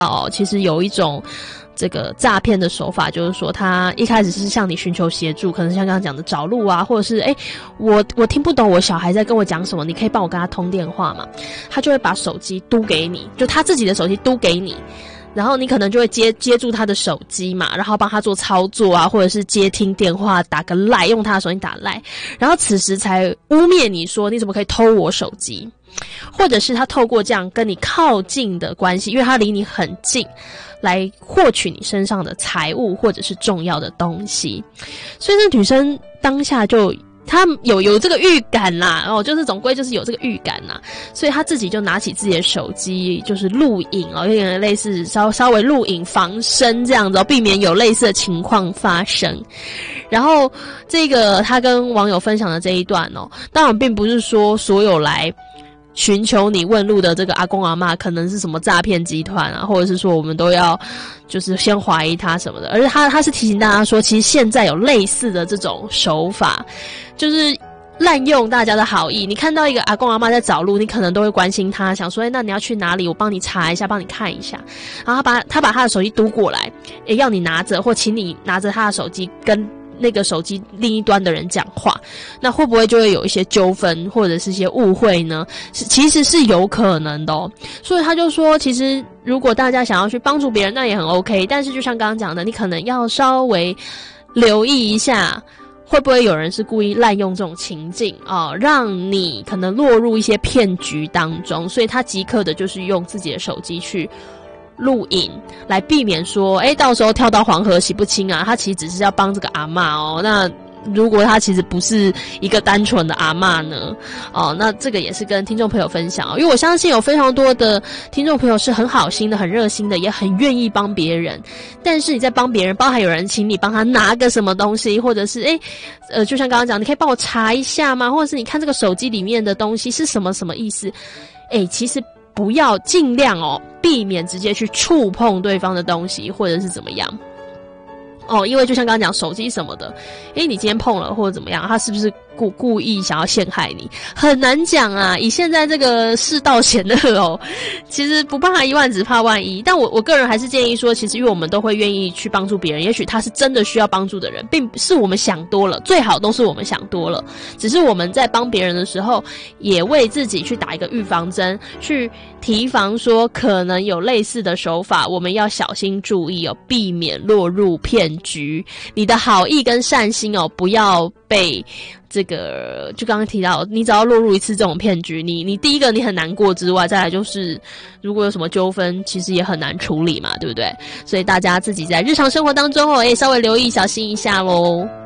其实有一种这个诈骗的手法，就是说他一开始是向你寻求协助，可能像刚刚讲的找路啊，或者是我听不懂我小孩在跟我讲什么，你可以帮我跟他通电话嘛？他就会把手机嘟给你，就他自己的手机嘟给你，然后你可能就会接住他的手机嘛，然后帮他做操作啊，或者是接听电话，打个赖，用他的手机打赖，然后此时才污蔑你说你怎么可以偷我手机，或者是他透过这样跟你靠近的关系，因为他离你很近，来获取你身上的财物或者是重要的东西。所以那女生当下就他有这个预感啦，就是总归就是有这个预感啦，所以他自己就拿起自己的手机，就是录影有点类似稍微录影防身这样子避免有类似的情况发生。然后这个他跟网友分享的这一段当然并不是说所有来寻求你问路的这个阿公阿嬷可能是什么诈骗集团啊，或者是说我们都要就是先怀疑他什么的，而是他是提醒大家说，其实现在有类似的这种手法，就是滥用大家的好意。你看到一个阿公阿嬷在找路，你可能都会关心他，想说那你要去哪里，我帮你查一下，帮你看一下。然后他把他的手机嘟过来，要你拿着，或请你拿着他的手机跟那个手机另一端的人讲话，那会不会就会有一些纠纷或者是一些误会呢？其实是有可能的所以他就说，其实如果大家想要去帮助别人，那也很 OK， 但是就像刚刚讲的，你可能要稍微留意一下，会不会有人是故意滥用这种情境让你可能落入一些骗局当中，所以他即刻的就是用自己的手机去录影来避免说到时候跳到黄河洗不清啊，他其实只是要帮这个阿嬷那如果他其实不是一个单纯的阿嬷呢那这个也是跟听众朋友分享因为我相信有非常多的听众朋友是很好心的，很热心的，也很愿意帮别人，但是你在帮别人，包含有人请你帮他拿个什么东西，或者是就像刚刚讲，你可以帮我查一下吗？或者是你看这个手机里面的东西是什么意思其实不要尽量避免直接去触碰对方的东西，或者是怎么样因为就像刚刚讲手机什么的你今天碰了或者怎么样，他是不是故意想要陷害你，很难讲啊。以现在这个世道险恶其实不怕一万只怕万一，但我个人还是建议说，其实因为我们都会愿意去帮助别人，也许他是真的需要帮助的人，并不是我们想多了，最好都是我们想多了，只是我们在帮别人的时候也为自己去打一个预防针，去提防说可能有类似的手法，我们要小心注意避免落入骗局。你的好意跟善心不要被这个就刚刚提到，你只要落入一次这种骗局，你第一个你很难过之外，再来就是如果有什么纠纷，其实也很难处理嘛，对不对？所以大家自己在日常生活当中稍微留意小心一下咯。